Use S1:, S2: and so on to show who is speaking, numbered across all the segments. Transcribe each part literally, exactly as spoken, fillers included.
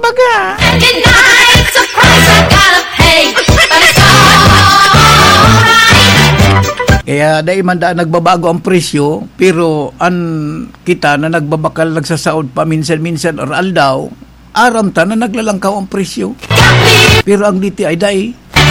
S1: baga.
S2: Good night, surprise, I gotta pay. But it's alright.
S1: Kaya dahil man da nagbabago ang presyo, pero an kita na nagbabakal nagsasaod pa minsan-minsan or aldaw, aram ta na naglalangkaw ang presyo. Pero ang diti ay dahil.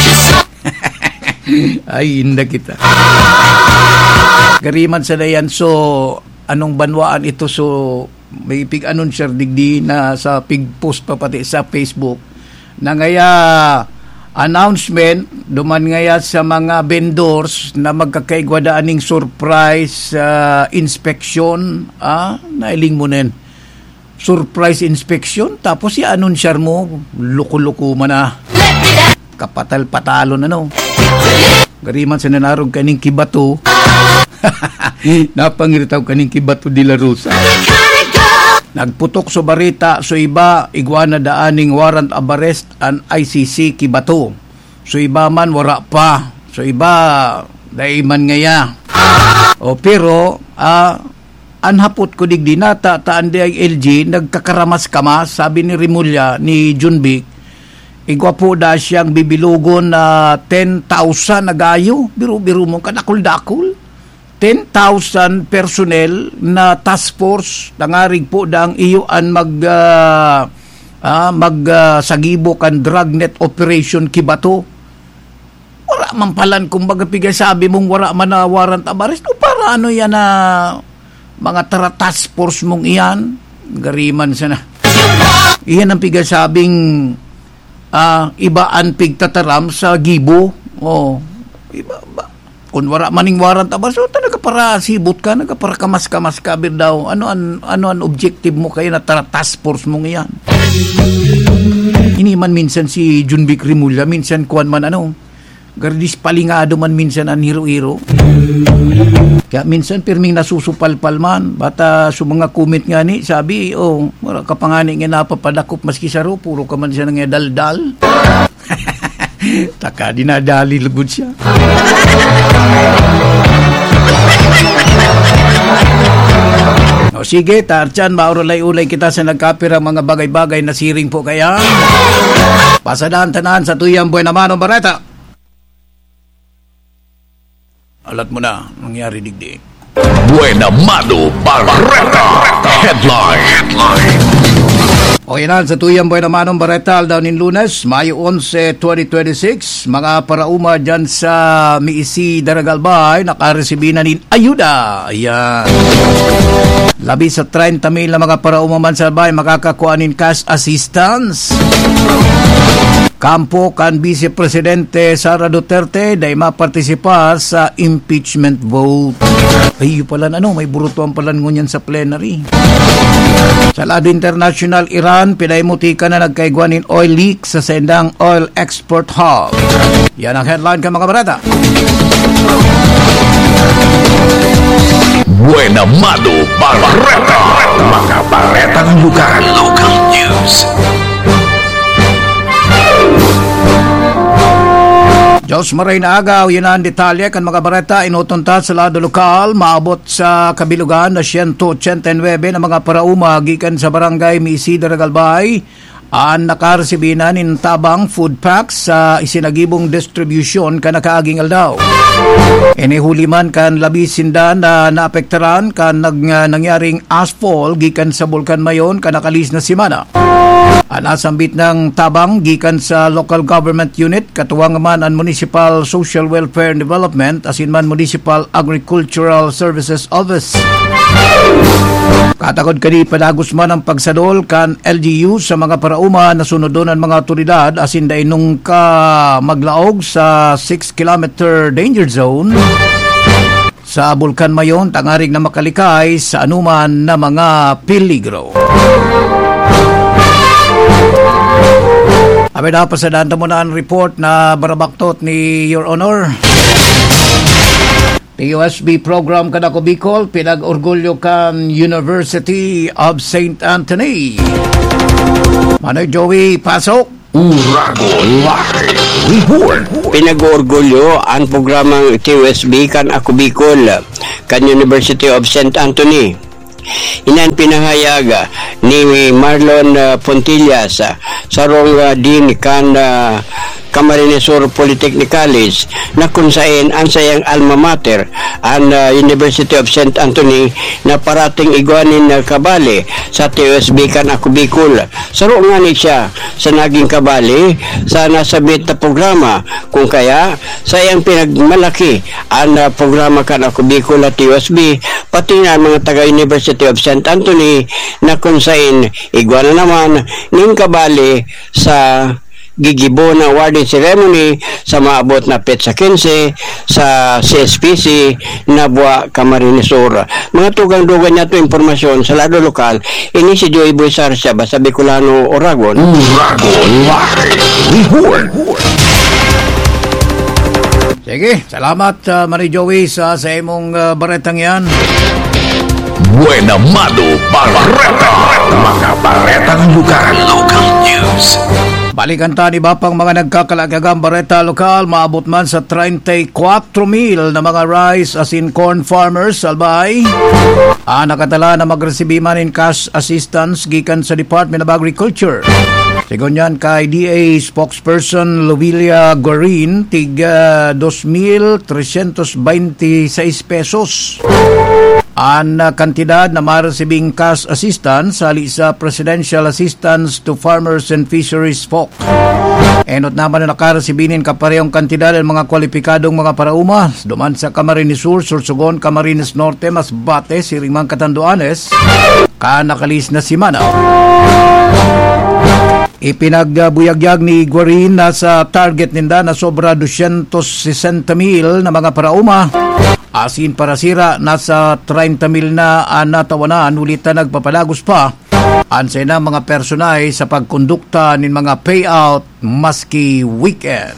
S1: Ay, hindi kita. Gariman sa dayan, so anong banwaan ito, so may pig-anunsyer digdi na sa pig-post pa pati sa Facebook na ngaya announcement duman ngaya sa mga vendors na magkakaigwadaan ng surprise uh, inspection, ah, nailing mo nin surprise inspection, tapos i-anunsyar mo luko-luko man na kapatal-patalo na no. Gariman sa nanarog kaning kibato. Napangiritaw kaning kibato di la Rosa. Nagputok so barita so iba igwana daaning warrant of arrest an I C C kibato. So iba man wara pa. So iba daiman ngaya. O pero ah, anhapot ko digdi nata taan di ay L G nagkakaramas-kamas, sabi ni Rimulya ni Junbic. Igwa po da siyang bibilugon na ten thousand na gayo. Biro-biro mo kadakul-dakul. ten thousand personnel na task force tangarig po dang iyuan mag uh, uh, mag uh, sagibo kan dragnet operation kibato. Wala man palan kumbaga pigay sabi mong wala man na warrant of arrest. O para ano yan na mga tara task force mong iyan. Gariman sana. Iyan ang pigay sabing uh, ibaan pigtataram sa gibo. Oh, iba ba? Kung wala maning warrant abas, so talaga para sibot ka, naga para kamas-kamas ka bir daw. Ano an ano an objective mo kayo na tara task force mong iyan? Ini man minsan si Junbic Rimulya, minsan kuan man ano, gardis palingado man minsan an hiro-hiro. Kaya minsan pirming nasusupalpal man, bata sa mga comment nga ni, sabi, oh, wala ka pa nga ni nga napapadakop maski saro, puro ka man siya nga daldal. Taka dinadali lugod siya. O sige, Tarchan, maurulay-ulay kita sa nagkapira mga bagay-bagay na siring po kaya. Pasadahan tanan sa tuyang buhay naman ang bareta. Alat mo na, nangyari digdi.
S3: Buena Mano Barreta Headline Headline
S1: O yan sa tuyang buhay naman ang bareta daw nin Lunes, Mayo eleven, twenty twenty-six. Mga parauma dyan sa Miisi Daragalbay nakaresibi na nin ayuda. Ayan. Labi sa thirty mil na mga parauma man sa bay makakakuha nin cash assistance. Kampo kan Vice Presidente Sara Duterte day mapartisipar sa impeachment vote. Ay, pala ano, may burutuan pala ngunyan sa plenary. Sa lado international, Iran, pinaymutika na nagkaigwanin oil leak sa sendang oil export hub. Yan ang headline ka mga barata.
S3: Buena Mano Barreta, mga baretang lugar. Local news.
S1: Diyos maray na agaw, yun ang detalye kan mga bareta inutunta sa lado lokal, maabot sa kabilugan na one eighty-nine na mga parauma gikan sa barangay Miisi Daragalbay ang nakaresibi na nin tabang food packs sa isinagibong distribution kan nakaaging aldaw. Inihuli man kan labi sindan na naapektaran kan nag, uh, nangyaring asphalt gikan sa Bulkan Mayon kan nakalis na simana. Anasambit ng tabang gikan sa local government unit katuwang man ang Municipal Social Welfare and Development asin man Municipal Agricultural Services Office. Katakod kani padagos man ang pagsadol kan L G U sa mga parauma na sunodon ang mga otoridad asin day nung ka maglaog sa six kilometer danger zone sa Bulkan Mayon tangarig na makalikay sa anuman na mga peligro. Abay na pasadaan mo na ang report na barabaktot ni Your Honor. P U S B program kada ko Bicol, pinag-orgulyo kan University of Saint Anthony. Manoy Joey, pasok.
S3: Urago Live Report.
S4: Pinag-orgulyo ang programang T U S B kan ako Bicol, kan University of Saint Anthony. Inan pinangayaga ni Marlon uh, Pontillas uh, sarong uh, din kan uh, Camarines Sur Polytechnic College na kung saan ang sayang alma mater ang uh, University of Saint Anthony na parating iguanin na kabali sa T U S B kan ako Bicol. Saro nga ni siya sa naging kabali sa nasabit na programa kung kaya sayang pinagmalaki ang uh, programa kan ako Bicol at T U S B pati na mga taga University of Saint Anthony na kung saan iguana naman ning kabali sa gigibo na awarding ceremony sa maabot na petsa quince sa C S P C na Buwa Camarines Sur. Mga tugang-dugan niya ito informasyon sa lado lokal. Ini si Joy Boy Sarsia sa Bicolano, Oragon.
S3: Oragon Report.
S1: Sige, salamat uh, Marie Joey sa, sa imong uh, baretang yan.
S3: Buena Mado Barreta. Mga baretang lugar. Local news.
S1: Balikan ta ni ba pang mga nagkakalagagang bareta lokal, maabot man sa thirty-four mil na mga rice as in corn farmers albay. Ah, nakatala na magresibi man in cash assistance gikan sa Department of Agriculture. Sigon yan kay D A spokesperson Lovilia Guarin, tiga two mil three hundred twenty-six pesos. Ang uh, kantidad na maresibing cash assistance sali sa Presidential Assistance to Farmers and Fisheries Folk. Enot naman na nakaresibinin kaparehong kantidad ng mga kwalipikadong mga parauma duman sa Camarines Sur, Sorsogon, Camarines Norte, Masbate, Siringman, Catanduanes, kanakalis na simana. Ipinagbuyagyag ni Guarin na sa target ninda na sobra two hundred sixty mil na mga parauma. Asin para sira nasa thirty mil na anatawanan ulitan nagpapalagos pa ansay na mga personay sa pagkondukta ng mga payout maski weekend.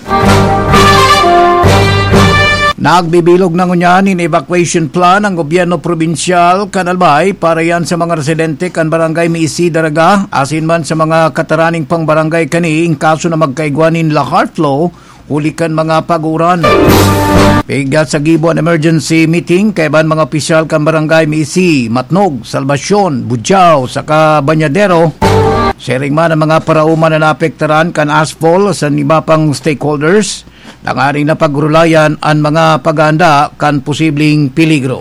S1: Nagbibilog na ngunyan in evacuation plan ang gobyerno probinsyal kanalbay para yan sa mga residente kan barangay Miisi Daraga asin man sa mga kataraning pang barangay kani in kaso na magkaigwanin la heart flow hulikan mga paguran. Pigat sa Gibuan Emergency Meeting kaiban mga opisyal kan barangay Miisi, Matnog, Salvacion, Bujao, saka Banyadero. Sharing man ang mga parauma na naapektaran kan asphalt sa iba pang stakeholders. Nangaring na pagrulayan ang mga paganda kan posibleng peligro.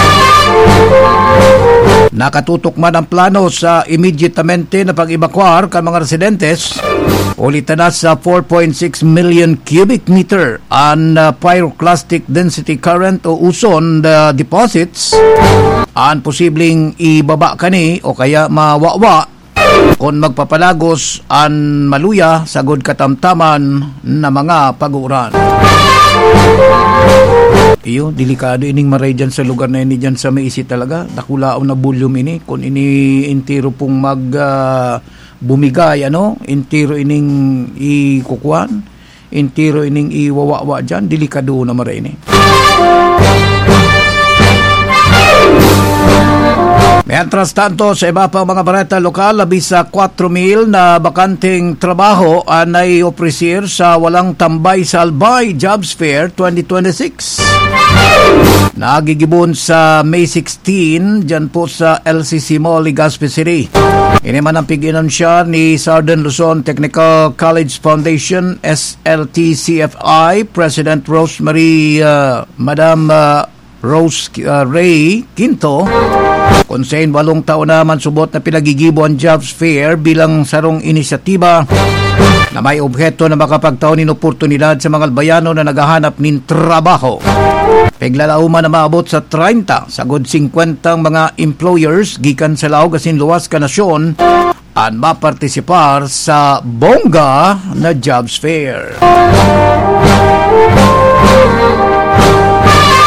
S1: Nakatutok man ang plano sa immediatamente na pag-evacuar kan mga residentes. Ulitan na sa four point six million cubic meter ang uh, pyroclastic density current o uson uh, deposits ang posibleng ibaba kani o kaya mawawa kung magpapalagos ang maluya sagod katamtaman na mga paguran. Iyo, delikado ining maray dyan sa lugar na ini dyan sa Miisi talaga. Nakulaon na volume ini. Kung ini intiro pong mag uh, bumigay, ano, intiro ining ikukuan, intiro ining iwawawa dyan, delikado na maray ini. Mientras tanto, sa iba pang mga bareta lokal, labis sa four mil na bakanting trabaho anay opresir sa walang tambay sa Albay Jobs Fair twenty twenty-six. Nagigibon sa May sixteen, dyan po sa L C C Mall, Legazpi City. Ini man ang pig-inansya ni Southern Luzon Technical College Foundation, S L T C F I, President Rosemary, uh, Madam uh, Rose uh, Ray Quinto. Konsein walong taon naman subot na pinagigibo ang Jobs Fair bilang sarong inisyatiba na may objeto na makapagtaon ng oportunidad sa mga albayano na naghahanap ng trabaho. Peglalauman na maabot sa thirty, sagod fifty mga employers gikan sa laog asin luwas ka nasyon ang mapartisipar sa bongga na Jobs Fair.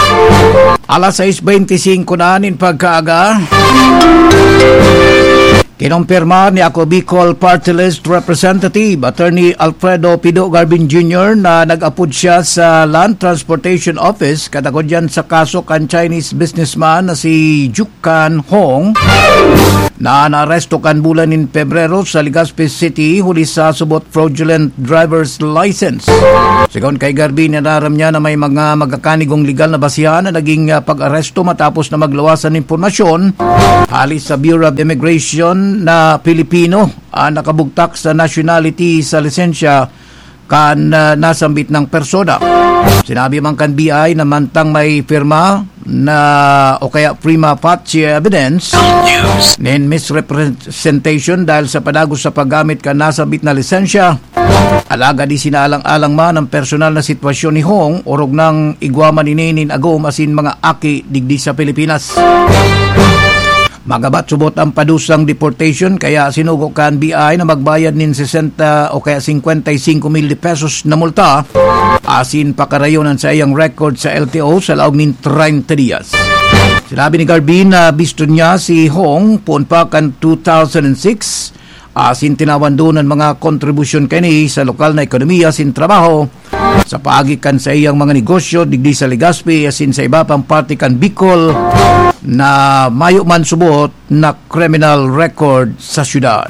S1: Alas six twenty-five na nin pagkaaga. Kinumpirma ni Ako Bicol Party List Representative Attorney Alfredo Pido Garbin Junior na nag-apod siya sa Land Transportation Office katagod yan sa kaso kan Chinese businessman na si Jukan Hong na naaresto kan bulan in Pebrero sa Legazpi City huli sa subot fraudulent driver's license. Sigon kay Garbin, nararam niya na may mga magkakanigong legal na basihan na naging uh, pag-aresto matapos na maglawasan ng impormasyon halis sa Bureau of Immigration na Pilipino ang nakabugtak sa nationality sa lisensya kan uh, nasambit ng persona. Sinabi man kan B I na mantang may firma na o kaya prima facie evidence nin misrepresentation dahil sa padagos sa paggamit kan nasambit na lisensya. Alaga di sinaalang-alang man ang personal na sitwasyon ni Hong orog ng igwaman ininin agom asin mga aki digdi sa Pilipinas. Magabat subot ang padusang deportation kaya sinugo kan B I na magbayad nin sixty o kaya fifty-five mil pesos na multa asin pakarayonan sa iyang record sa L T O sa laog nin thirty dias. Sinabi ni Garbin na bisto niya si Hong puon pa kan two thousand six asin tinawan doon ang mga kontribusyon kani sa lokal na ekonomiya sin trabaho sa paagikan sa iyang mga negosyo digdi sa Legazpi asin sa iba pang parte kan Bicol na mayo man subot na criminal record sa syudad.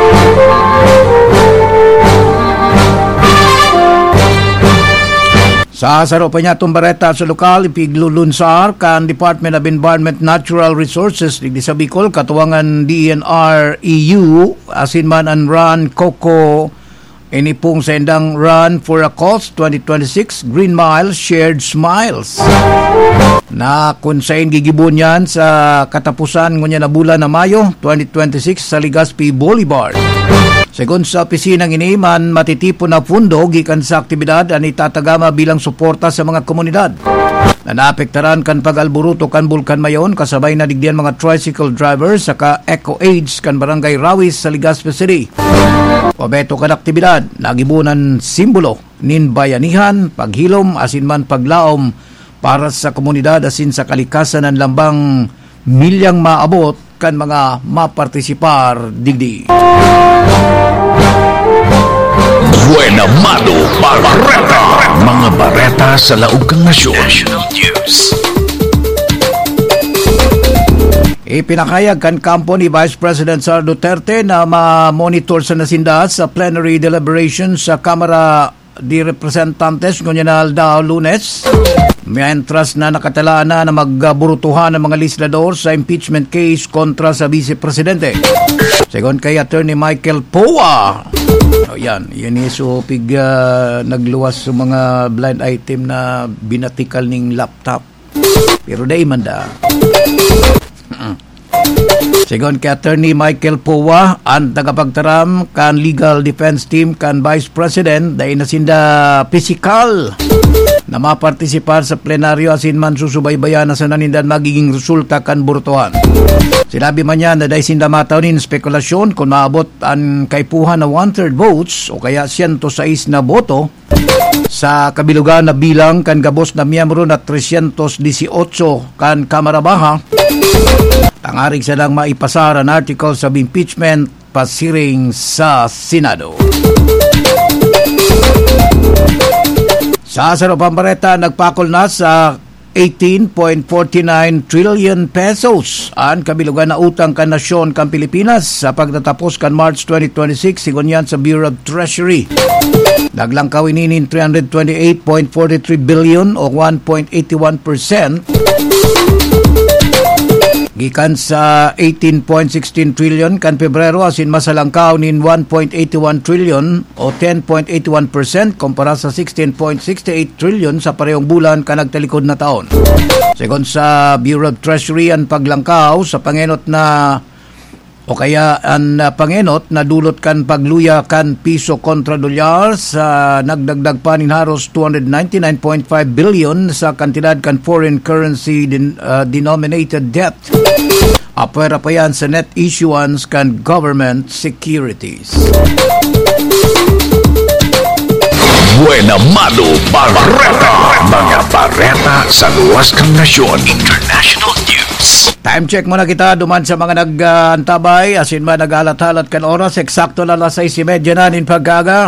S1: Sa saro pa niya tumbareta sa lokal ipiglulunsar kan Department of Environment Natural Resources digdi sa Bicol katuwangan D N R E U asin man ang Run Coco inipong sa endang Run for a Cause twenty twenty-six Green Mile Shared Smiles na kung saan gigibon yan sa katapusan ngunya na bulan na Mayo twenty twenty-six sa Legazpi Boulevard. Segun sa opisinang ini man matitipon na pundo gikan sa aktibidad ang itatagama bilang suporta sa mga komunidad na naapektaran kan pag-alburuto kan Bulkan Mayon kasabay na digdian mga tricycle drivers saka Eco Aids kan Barangay Rawis sa Legazpi City. Pabeto kan aktibidad nagibunan simbolo nin bayanihan, paghilom asin man paglaom para sa komunidad asin sa kalikasan ng lambang milyang maabot kan mga mapartisipar digdi.
S3: Buena Mano Barreta, mga bareta sa laog kang nasyon. National News.
S1: Ipinakayag kan kampo ni Vice President Sara Duterte na ma-monitor sa nasinda sa plenary deliberations sa Kamara de Representantes ngunyan na daw Lunes. Mientras na nakatalaan na na magburutuhan ng mga legislador sa impeachment case kontra sa Vice Presidente. Segon kay Attorney Michael Poa. O yan, yan iso pig uh, nagluwas sa mga blind item na binatikal ning laptop. Pero day man da. Segon kay Attorney Michael Poa, ang tagapagtaram kan legal defense team kan Vice President dahil nasinda physical na mapartisipar sa plenaryo asin man susubaybayan na sa nanindan magiging resulta kan burtuhan. Sinabi man niya na dahil sinda mataw nin spekulasyon kung maabot ang kaipuhan na one-third votes o kaya one hundred six na boto sa kabilugan na bilang kan gabos na miyembro na three hundred eighteen kan Kamara Baha. Tangarig sa lang maipasar ang articles of impeachment pasiring sa Senado. Sa Saro Pambareta, nagpakol na sa eighteen point four nine trillion pesos ang kabilugan na utang kan nasyon kan Pilipinas sa pagtatapos kan March twenty twenty-six sigon yan sa Bureau of Treasury. Naglangkaw ininin three hundred twenty-eight point four three billion o one point eight one percent gikan sa eighteen point one six trillion kan Pebrero asin masalangkaw nin one point eight one trillion o ten point eight one percent kumpara sa sixteen point six eight trillion sa parehong bulan kan nagtalikod na taon. Segon sa Bureau of Treasury ang paglangkaw sa pangenot na o kaya ang uh, pangenot na dulot kan pagluya kan piso kontra dolyar sa nagdagdag pa nin haros two hundred ninety-nine point five billion sa kantidad kan foreign currency din, uh, denominated debt. Apwera pa yan sa net issuance kan government securities.
S3: Buena Mano Barreta, mga bareta sa luwas kang nasyon. International News. Sports.
S1: Time check muna kita duman sa mga nag-antabay, asin ba nag-alat-halat kan oras, eksakto na alas sais trenta na nin pagkaga.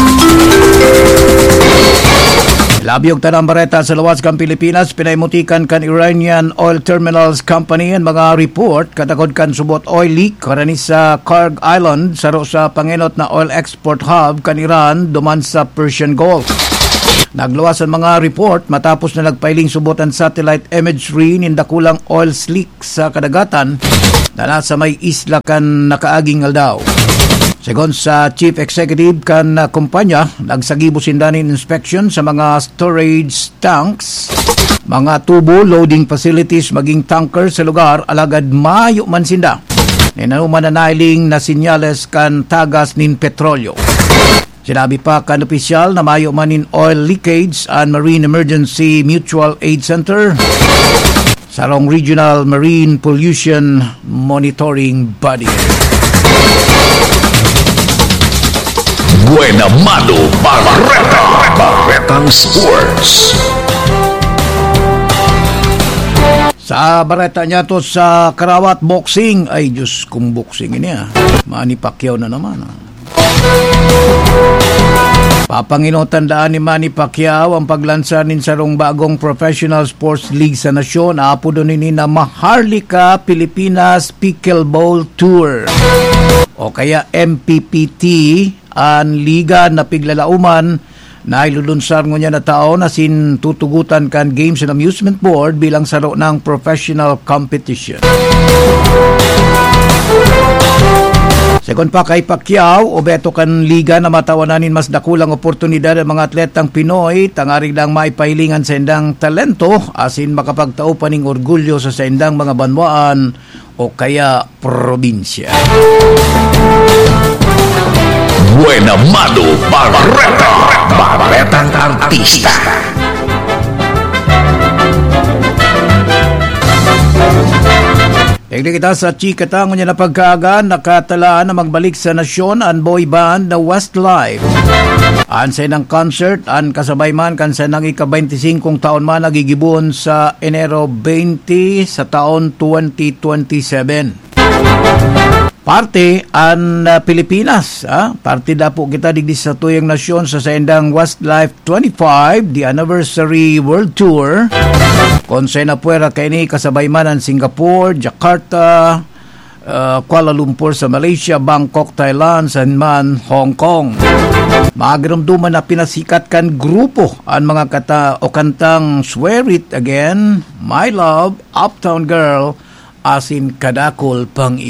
S1: Labyog tanang bareta sa lawas kang Pilipinas, pinaimutikan kan Iranian Oil Terminals Company ang mga report katakod kan subot oil leak karani sa Karg Island saro sa panginot na oil export hub kan Iran duman sa Persian Gulf. Nagluwas ang mga report matapos na nagpailing subotan satellite imagery nin dakulang oil slick sa kadagatan na nasa may isla kan nakaaging aldaw. Segon sa Chief Executive kan uh, kumpanya, nagsagibo sindanin inspection sa mga storage tanks, mga tubo, loading facilities, maging tanker sa lugar, alagad mayo man sinda. Ninanuman na nailing na sinyales kan tagas nin petrolyo. Sinabi pa kan opisyal na mayo man nin oil leakage and Marine Emergency Mutual Aid Center, sarong Regional Marine Pollution Monitoring Body.
S3: Buena Mano Barreta, Barretang Sports.
S1: Sa bareta niya to sa Karawat Boxing, ay Diyos kong boxing ini ah. Manny Pacquiao na naman ah. Papangino tandaan ni Manny Pacquiao ang paglansa nin sarong bagong Professional Sports League sa nasyon. Apo doon ini na Maharlika Pilipinas Pickleball Tour o kaya M P P T, ang liga na piglalauman na ilulunsar niya na taon na sin tutugutan kan Games and Amusement Board bilang saro ng professional competition. Sekon pa kay Pacquiao, obeto kan liga na matawananin mas dakulang oportunidad ang mga atletang Pinoy, tangarig lang maipailingan sa indang talento, asin makapagtao pa ning orgulyo sa sa indang mga banwaan o kaya probinsya.
S3: Buena Mano Barreta, Barretang Artista.
S1: Tignan kita sa chikatang niya na pagkaaga, nakatalaan na magbalik sa nasyon ang boy band na Westlife. An sa ng concert, an kasabay man kan sa nang ika-twenty-five taon man nagigibon sa Enero twenty sa taon twenty twenty-seven. Parte ang uh, Pilipinas, ah? Parte da po kita digdi sa tuyang nasyon sa saindang Westlife twenty-five, the anniversary world tour. Konsay na puwera kay ni kasabay man ang Singapore, Jakarta, uh, Kuala Lumpur sa Malaysia, Bangkok, Thailand, San Man, Hong Kong. Maagramduman na pinasikat kan grupo ang mga kata o kantang Swear It Again, My Love, Uptown Girl, asin kadakol pang